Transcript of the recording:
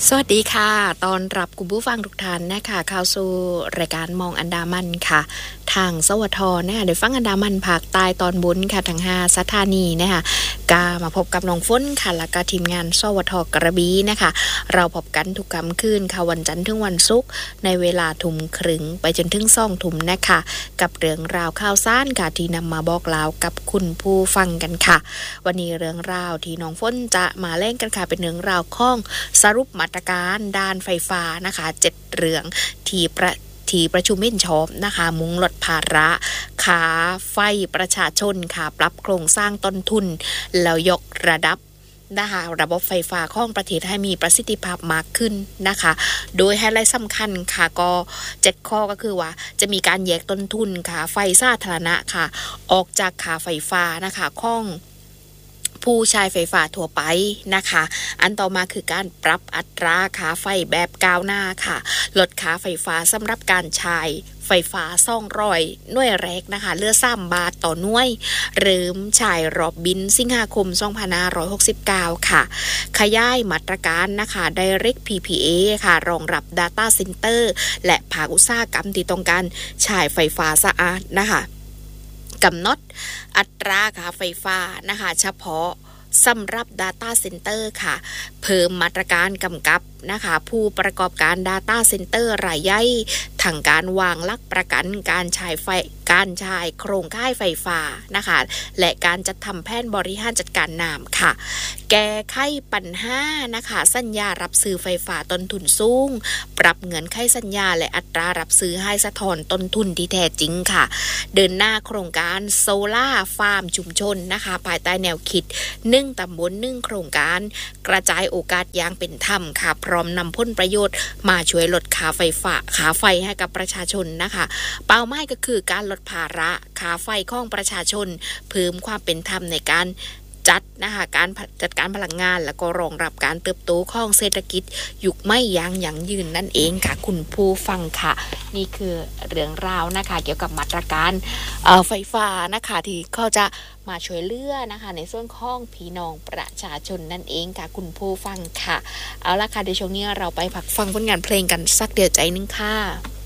สวัสดีค่ะตอนรับคุณผู้ฟังทุกท่านนะคะเข้าสู่รายการมองอันดามันค่ะทางสวทนะคะได้ฟังอันดามันภาคใต้ตอนบนค่ะทั้ง5สถานีนะคะกามาพบกับน้องฝนค่ะและก็ทีมงานสวทกระบี่นะคะเราพบกันทุกค่ำคืนค่ะวันจันทร์ถึงวันศุกร์ในเวลาทุ่มครึ่งไปจนถึง2 ทุ่มนะคะกับเรื่องราวข่าวสารค่ะที่นำมาบอกเล่ากับคุณผู้ฟังกันค่ะวันนี้เรื่องราวที่น้องฝนจะมาเล่นกันค่ะเป็นเรื่องราวของสรุปมาตรการด้านไฟฟ้านะคะ7เรื่องที่ประชุมเห็นชอบนะคะมุ่งลดภาระค่าไฟประชาชนค่ะปรับโครงสร้างต้นทุนแล้วยกระดับนะคะระบบไฟฟ้าของประเทศให้มีประสิทธิภาพมากขึ้นนะคะโดยไฮไลท์สำคัญค่ะก็7ข้อก็คือว่าจะมีการแยกต้นทุนค่ะไฟสาธารณะค่ะออกจากค่าไฟฟ้านะคะของผู้ใช้ไฟฟ้าทั่วไปนะคะอันต่อมาคือการปรับอัตราค่าไฟแบบก้าวหน้าค่ะลดค่าไฟฟ้าสำหรับการใช้ไฟฟ้า200หน่วยแรกนะคะเหลือ3 บาทต่อหน่วยเริ่มใช้รอบบินสิงหาคม2569ค่ะขยายมาตรการนะคะ Direct PPA ค่ะรองรับ Data Center และภาคอุตสาหกรรมที่ต้องการใช้ไฟฟ้าสะอาดนะคะกำหนดอัตราค่าไฟฟ้านะคะเฉพาะสำหรับ Data Center ค่ะเพิ่มมาตรการกำกับนะคะผู้ประกอบการ Data Center รายใหญ่ทั้งการวางหลักประกันการใช้โครงข่ายไฟฟ้านะคะและการจัดทำแผนบริหารจัดการน้ำค่ะแก้ไขปัญหานะคะสัญญารับซื้อไฟฟ้าต้นทุนสูงปรับเงื่อนไขสัญญาและอัตรารับซื้อให้สะท้อนต้นทุนที่แท้จริงค่ะเดินหน้าโครงการโซล่าฟาร์มชุมชนนะคะภายใต้แนวคิด1 ตำบล 1 โครงการกระจายโอกาสอย่างเป็นธรรมค่ะพร้อมนำผลประโยชน์มาช่วยลดค่าไฟให้กับประชาชนนะคะเป้าหมายก็คือการลดภาระค่าไฟของประชาชนเพิ่มความเป็นธรรมในการจัดนะคะการจัดการพลังงานแล้วก็รองรับการเติบโตของเศรษฐกิจยุคไม่ยั่งยืนนั่นเองค่ะคุณผู้ฟังค่ะนี่คือเรื่องราวนะคะเกี่ยวกับมาตรการไฟฟ้านะคะที่เขาจะมาช่วยเหลือนะคะในส่วนของพี่น้องประชาชนนั่นเองค่ะคุณผู้ฟังค่ะเอาละค่ะในช่วงนี้เราไปพักฟังผลงานเพลงกันสักเดียวใจนึงค่ะ